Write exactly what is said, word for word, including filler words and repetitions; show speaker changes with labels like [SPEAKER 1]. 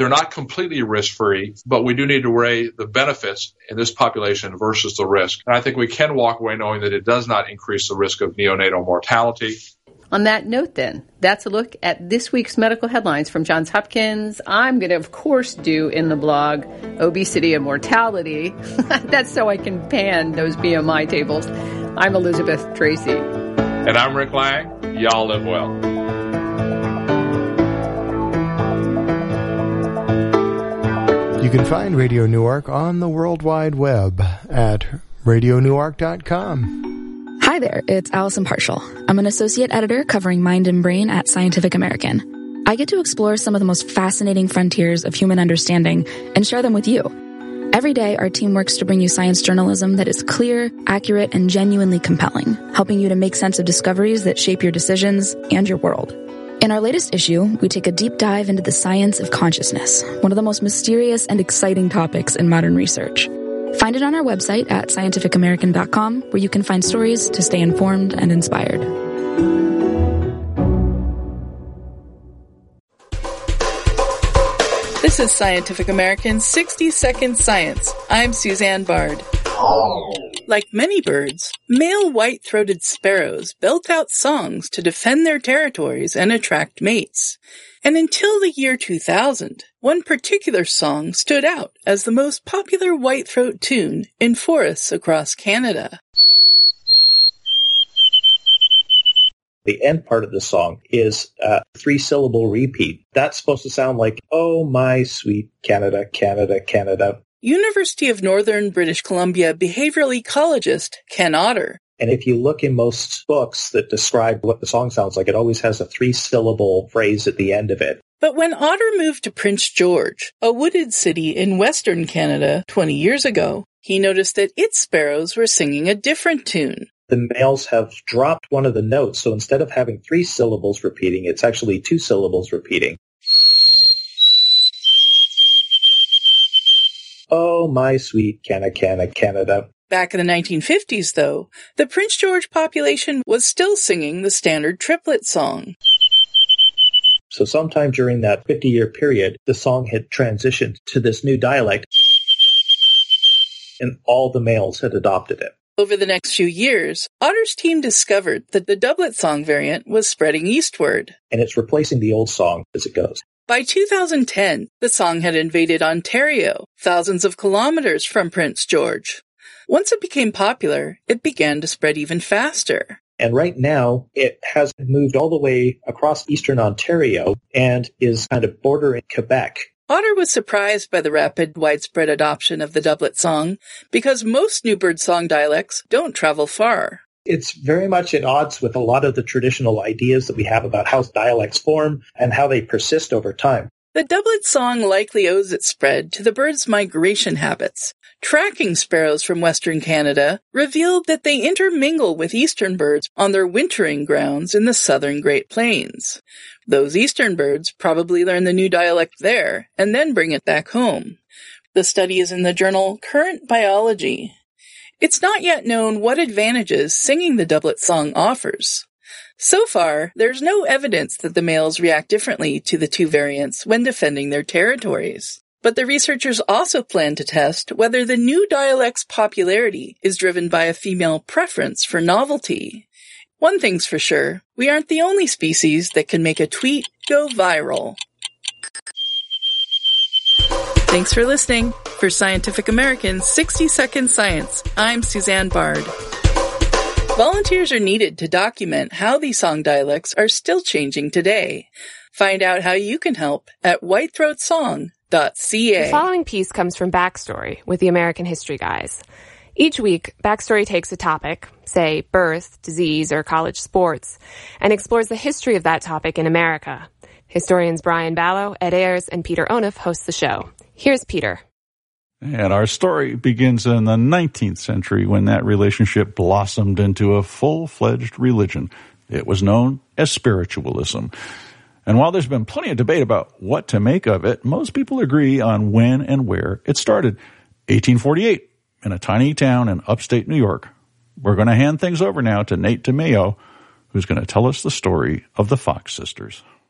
[SPEAKER 1] They're not completely risk-free, but we do need to weigh the benefits in this population versus the risk. And I think we can walk away knowing that it does not increase the risk of neonatal mortality.
[SPEAKER 2] On that note, then, that's a look at this week's medical headlines from Johns Hopkins. I'm going to, of course, do in the blog obesity and mortality. That's so I can pan those B M I tables. I'm Elizabeth Tracy.
[SPEAKER 1] And I'm Rick Lang. Y'all live well.
[SPEAKER 3] You can find Radio Newark on the World Wide Web at radio newark dot com.
[SPEAKER 4] Hi there, it's Allison Partial. I'm an associate editor covering mind and brain at Scientific American. I get to explore some of the most fascinating frontiers of human understanding and share them with you. Every day, our team works to bring you science journalism that is clear, accurate, and genuinely compelling, helping you to make sense of discoveries that shape your decisions and your world. In our latest issue, we take a deep dive into the science of consciousness, one of the most mysterious and exciting topics in modern research. Find it on our website at scientific american dot com, where you can find stories to stay informed and inspired.
[SPEAKER 5] This is Scientific American's sixty second Science. I'm Suzanne Bard. Like many birds, male white-throated sparrows belt out songs to defend their territories and attract mates. And until the year two thousand, one particular song stood out as the most popular whitethroat tune in forests across Canada.
[SPEAKER 6] The end part of the song is a three-syllable repeat. That's supposed to sound like, "Oh, my sweet Canada, Canada, Canada."
[SPEAKER 5] University of Northern British Columbia behavioral ecologist Ken Otter.
[SPEAKER 6] And if you look in most books that describe what the song sounds like, it always has a three-syllable phrase at the end of it.
[SPEAKER 5] But when Otter moved to Prince George, a wooded city in western Canada twenty years ago, he noticed that its sparrows were singing a different tune.
[SPEAKER 6] The males have dropped one of the notes, so instead of having three syllables repeating, it's actually two syllables repeating. Oh, my sweet Canada, Canada, Canada.
[SPEAKER 5] Back in the nineteen fifties, though, the Prince George population was still singing the standard triplet song.
[SPEAKER 6] So sometime during that fifty-year period, the song had transitioned to this new dialect, and all the males had adopted it.
[SPEAKER 5] Over the next few years, Otter's team discovered that the doublet song variant was spreading eastward.
[SPEAKER 6] And it's replacing the old song as it goes.
[SPEAKER 5] By two thousand ten, the song had invaded Ontario, thousands of kilometers from Prince George. Once it became popular, it began to spread even faster.
[SPEAKER 6] And right now, it has moved all the way across eastern Ontario and is kind of bordering Quebec.
[SPEAKER 5] Otter was surprised by the rapid, widespread adoption of the doublet song because most New Bird song dialects don't travel far.
[SPEAKER 6] It's very much at odds with a lot of the traditional ideas that we have about how dialects form and how they persist over time.
[SPEAKER 5] The doublet song likely owes its spread to the bird's migration habits. Tracking sparrows from Western Canada revealed that they intermingle with eastern birds on their wintering grounds in the southern Great Plains. Those eastern birds probably learn the new dialect there and then bring it back home. The study is in the journal Current Biology. It's not yet known what advantages singing the doublet song offers. So far, there's no evidence that the males react differently to the two variants when defending their territories. But the researchers also plan to test whether the new dialect's popularity is driven by a female preference for novelty. One thing's for sure, we aren't the only species that can make a tweet go viral. Thanks for listening. For Scientific American's sixty second Science, I'm Suzanne Bard. Volunteers are needed to document how these song dialects are still changing today. Find out how you can help at whitethroat song dot c a.
[SPEAKER 7] The following piece comes from Backstory with the American History Guys. Each week, Backstory takes a topic, say birth, disease, or college sports, and explores the history of that topic in America. Historians Brian Ballow, Ed Ayers, and Peter Onuf host the show. Here's Peter.
[SPEAKER 8] And our story begins in the nineteenth century when that relationship blossomed into a full-fledged religion. It was known as spiritualism. And while there's been plenty of debate about what to make of it, most people agree on when and where it started. eighteen forty-eight, in a tiny town in upstate New York. We're going to hand things over now to Nate DeMeo, who's going to tell us the story of the Fox sisters.